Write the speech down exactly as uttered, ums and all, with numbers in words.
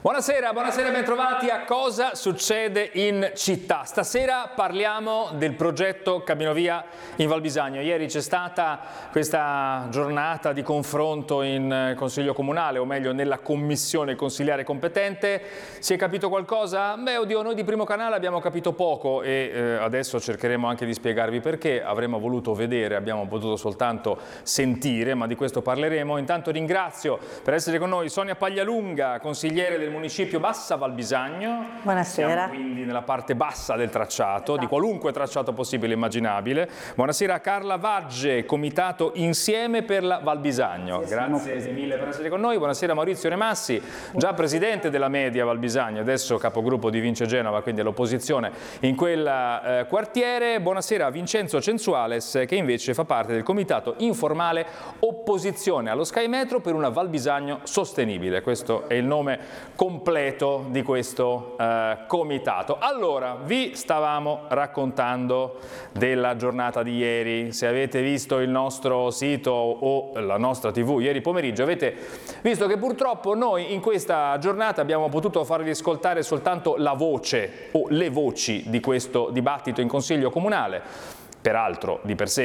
Buonasera, buonasera e bentrovati a Cosa succede in città. Stasera parliamo del progetto Cabinovia in Val Bisagno. Ieri c'è stata questa giornata di confronto in Consiglio Comunale, o meglio nella commissione consigliare competente. Si è capito qualcosa? Beh, oddio, noi di Primo Canale abbiamo capito poco e eh, adesso cercheremo anche di spiegarvi perché. Avremmo voluto vedere, abbiamo potuto soltanto sentire, ma di questo parleremo. Intanto ringrazio per essere con noi Sonia Paglialunga, consigliere del municipio Bassa Val Bisagno. Buonasera. Siamo quindi nella parte bassa del tracciato, Esatto. di qualunque tracciato possibile e immaginabile. Buonasera a Carla Vagge, comitato Insieme per la Val Bisagno. Sì, Grazie mille per essere con noi. Buonasera Maurizio Remassi, già presidente della Media Val Bisagno, adesso capogruppo di Vince Genova, quindi all'opposizione in quel eh, quartiere. Buonasera a Vincenzo Censuales, che invece fa parte del comitato informale Opposizione allo Sky Metro per una Val Bisagno sostenibile. Questo è il nome completo di questo eh, comitato. Allora, vi stavamo raccontando della giornata di ieri. Se avete visto il nostro sito o la nostra tivù ieri pomeriggio, avete visto che purtroppo noi in questa giornata abbiamo potuto farvi ascoltare soltanto la voce o le voci di questo dibattito in Consiglio Comunale. Peraltro, di per sé